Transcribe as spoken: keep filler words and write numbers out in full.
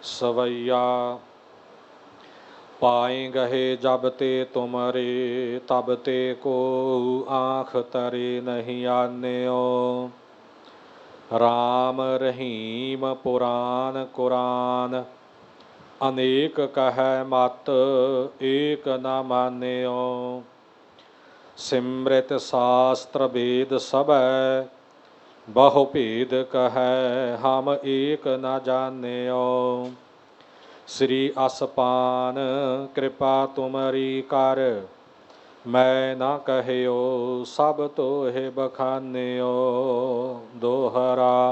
सवैया पाए गहे जब ते तुमरे तब ते को आँख तरे नहीं आन्यो। राम रहीम पुराण कुरान अनेक कह मत एक न मान्यो। सिमृत शास्त्र वेद सब बहु भेद कह हम एक न जान्यो। श्री असपान कृपा तुमरी कर मैं न कहियो सब तोहे बखान्यो। दोहरा